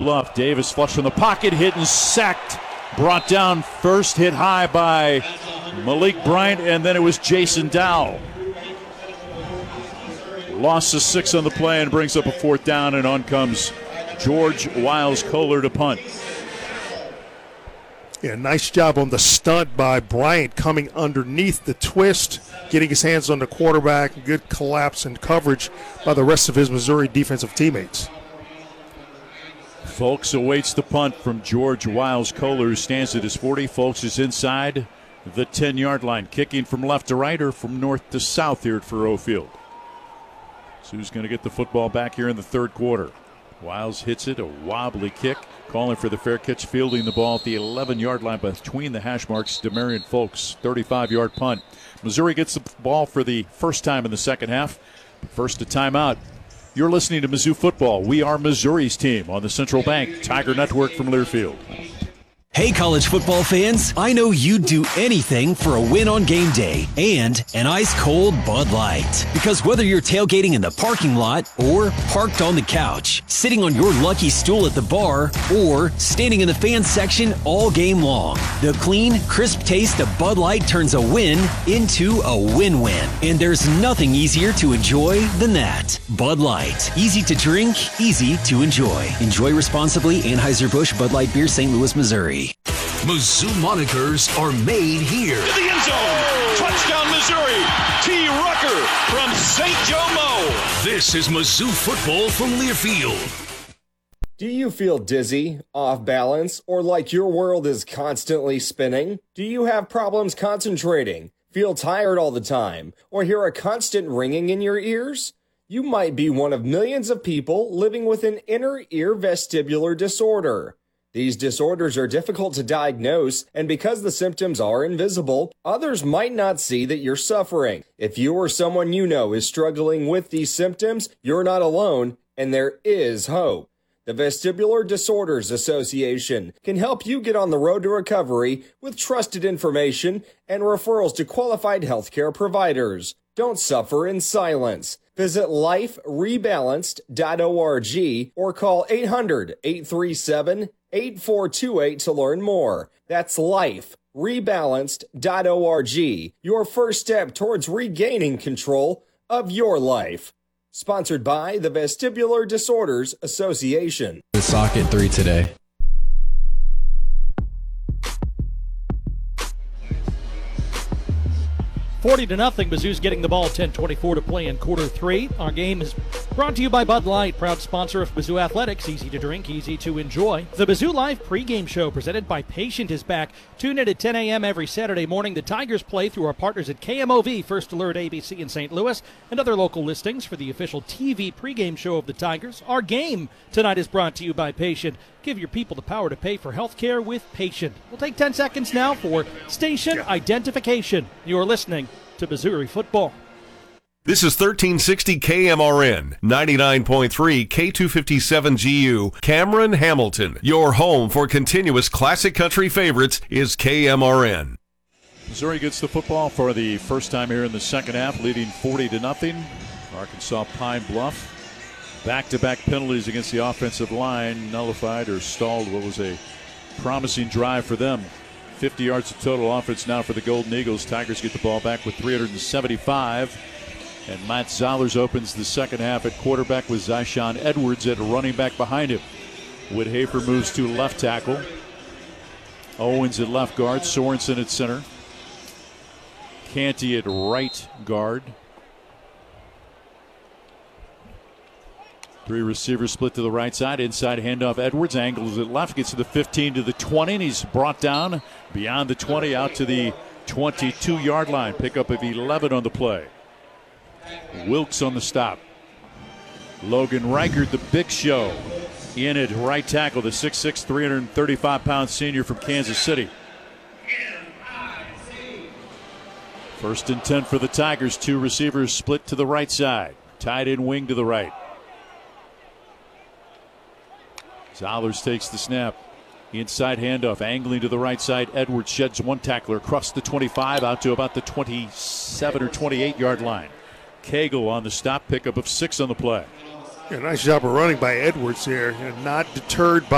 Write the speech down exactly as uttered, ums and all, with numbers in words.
Bluff. Davis flush from the pocket, hit and sacked. Brought down first, hit high by Malik Bryant, and then it was Jason Dow. Lost to six on the play and brings up a fourth down, and on comes George Wiles Kohler to punt. Yeah, nice job on the stunt by Bryant coming underneath the twist, getting his hands on the quarterback. Good collapse and coverage by the rest of his Missouri defensive teammates. Folks awaits the punt from George Wiles Kohler, who stands at his forty. Folks is inside the ten-yard line, kicking from left to right or from north to south here at Faurot Field. So who's going to get the football back here in the third quarter? Wiles hits it, a wobbly kick. Calling for the fair catch, fielding the ball at the eleven-yard line between the hash marks. Demarion Folks, thirty-five-yard punt. Missouri gets the ball for the first time in the second half. First to timeout. You're listening to Mizzou Football. We are Missouri's team on the Central Bank Tiger Network from Learfield. Hey, college football fans, I know you'd do anything for a win on game day and an ice-cold Bud Light. Because whether you're tailgating in the parking lot or parked on the couch, sitting on your lucky stool at the bar, or standing in the fan section all game long, the clean, crisp taste of Bud Light turns a win into a win-win. And there's nothing easier to enjoy than that. Bud Light. Easy to drink, easy to enjoy. Enjoy responsibly. Anheuser-Busch Bud Light Beer, Saint Louis, Missouri. Mizzou monikers are made here. To the end zone. Touchdown, Missouri. T. Rucker from Saint Joe Mo. This is Mizzou football from Learfield. Do you feel dizzy, off balance, or like your world is constantly spinning? Do you have problems concentrating, feel tired all the time, or hear a constant ringing in your ears? You might be one of millions of people living with an inner ear vestibular disorder. These disorders are difficult to diagnose, and because the symptoms are invisible, others might not see that you're suffering. If you or someone you know is struggling with these symptoms, you're not alone, and there is hope. The Vestibular Disorders Association can help you get on the road to recovery with trusted information and referrals to qualified healthcare providers. Don't suffer in silence. Visit life rebalanced dot org or call eight hundred, eight three seven, eight four two eight to learn more. That's life rebalanced dot org, your first step towards regaining control of your life. Sponsored by the Vestibular Disorders Association. The socket three today. forty to nothing. Mizzou's getting the ball. ten twenty-four to play in quarter three. Our game is brought to you by Bud Light, proud sponsor of Mizzou Athletics. Easy to drink, easy to enjoy. The Mizzou Live pregame show presented by Patient is back. Tune in at ten a.m. every Saturday morning. The Tigers play through our partners at K M O V, First Alert A B C in Saint Louis, and other local listings for the official T V pregame show of the Tigers. Our game tonight is brought to you by Patient. Give your people the power to pay for health care with Patient. We'll take ten seconds now for station identification. You're listening to Missouri Football. This is thirteen sixty K M R N, ninety-nine point three K two fifty-seven G U, Cameron, Hamilton. Your home for continuous classic country favorites is K M R N. Missouri gets the football for the first time here in the second half, leading forty to nothing. Arkansas Pine Bluff. Back-to-back penalties against the offensive line nullified or stalled what was a promising drive for them. fifty yards of total offense now for the Golden Eagles. Tigers get the ball back with three hundred seventy-five. And Matt Zollers opens the second half at quarterback with Zyshawn Edwards at running back behind him. Woodhafer moves to left tackle. Owens at left guard. Sorensen at center. Canty at right guard. Three receivers split to the right side. Inside handoff Edwards. Angles at left. Gets to the fifteen to the twenty. And he's brought down beyond the twenty out to the twenty-two-yard line. Pickup of eleven on the play. Wilkes on the stop. Logan Reichert, the big show, in at right tackle. The six six, three hundred thirty-five pound senior from Kansas City. First and ten for the Tigers. Two receivers split to the right side. Tied in wing to the right. Zollers takes the snap. Inside handoff, angling to the right side. Edwards sheds one tackler across the twenty-five out to about the twenty-seven or twenty-eight-yard line. Cagle on the stop, pickup of six on the play. Yeah, nice job of running by Edwards there, and not deterred by